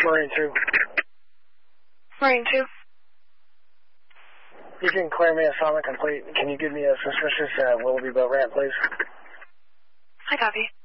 Marine 2. Marine 2. You can clear me assignment complete. Can you give me a suspicious Willoughby boat ramp, please? I copy.